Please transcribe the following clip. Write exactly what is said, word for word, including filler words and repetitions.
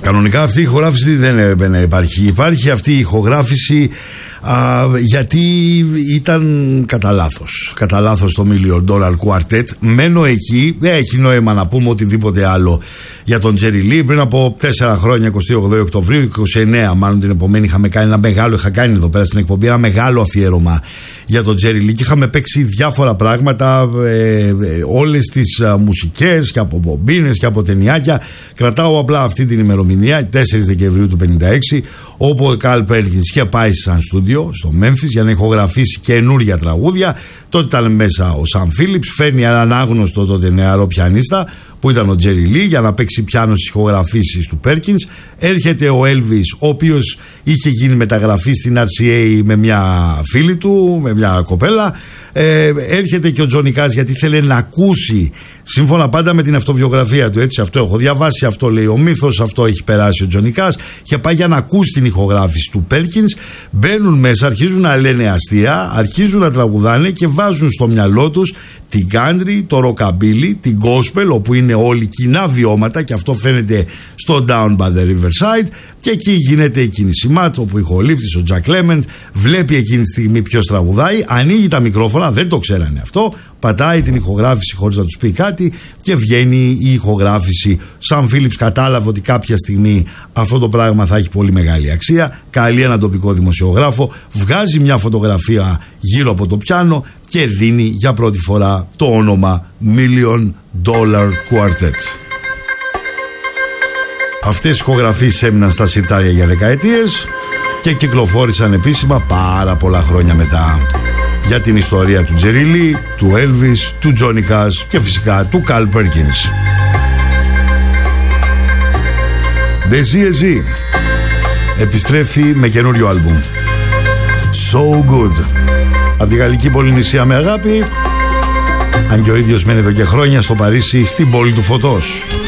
Κανονικά αυτή η ηχογράφηση δεν έπρεπε να υπάρχει. Υπάρχει αυτή η ηχογράφηση α, γιατί ήταν κατά λάθος. Κατά λάθος το Million Dollar Quartet. Μένω εκεί, δεν έχει νόημα να πούμε οτιδήποτε άλλο για τον Τζέρι Λι. Πριν από τέσσερα χρόνια, εικοστή ογδόη Οκτωβρίου, είκοσι εννέα μάλλον την επομένη, είχαμε κάνει ένα μεγάλο, είχα κάνει εδώ πέρα στην εκπομπή ένα μεγάλο αφιέρωμα για τον Τζέρι Λι και είχαμε παίξει διάφορα πράγματα, ε, ε, όλες τις α, μουσικές και από μπομπίνες και από ταινιάκια. Κρατάω απλά αυτή την ημερομηνία, τέσσερις Δεκεμβρίου του χίλια εννιακόσια πενήντα έξι, όπου ο Καρλ Πέρκινς είχε πάει σαν στούντιο στο Μέμφις για να ηχογραφήσει καινούρια τραγούδια. Τότε ήταν μέσα ο Σαν Φίλιπς, φέρνει έναν άγνωστο τότε νεαρό πιανίστα που ήταν ο Τζέρι Λι για να παίξει πιάνο στις ηχογραφήσεις του Πέρκινς. Έρχεται ο Έλβις, ο οποίος είχε γίνει μεταγραφή στην αρ σι έι με μια φίλη του, με μια κοπέλα. Ε, έρχεται και ο Τζόνι Κάς γιατί ήθελε να ακούσει, σύμφωνα πάντα με την αυτοβιογραφία του, έτσι, αυτό έχω διαβάσει, αυτό λέει ο μύθος, αυτό έχει περάσει ο Τζόνι Κάς. Είχε πάει για να ακούσει την ηχογράφηση του Πέρκινς. Μπαίνουν μέσα, αρχίζουν να λένε αστεία, αρχίζουν να τραγουδάνε και βάζουν στο μυαλό τους την country, το rockabilly, την gospel, όπου είναι όλοι κοινά βιώματα, και αυτό φαίνεται στο Down by the Riverside. Και εκεί γίνεται η κίνηση ματ, όπου ηχολήπτης ο Τζακ Λέμεντ βλέπει εκείνη τη στιγμή ποιος τραγουδάει, ανοίγει τα μικρόφωνα, δεν το ξέρανε αυτό, πατάει την ηχογράφηση χωρίς να τους πει κάτι και βγαίνει η ηχογράφηση. Σαν Φίλιπς κατάλαβε ότι κάποια στιγμή αυτό το πράγμα θα έχει πολύ μεγάλη αξία, καλεί έναν τοπικό δημοσιογράφο, βγάζει μια φωτογραφία γύρω από το πιάνο και δίνει για πρώτη φορά το όνομα Million Dollar Quartet. Αυτές οι ηχογραφίες έμειναν στα συρτάρια για δεκαετίες και κυκλοφόρησαν επίσημα πάρα πολλά χρόνια μετά. Για την ιστορία του Τζέρι Λι, του Έλβις, του Τζόνι Κάς και φυσικά του Καρλ Πέρκινς. Desi Ezi επιστρέφει με καινούριο άλμπουμ, So Good, από τη γαλλική Πολυνησία με αγάπη, αν και ο ίδιος μένει εδώ και χρόνια στο Παρίσι, στην πόλη του φωτός.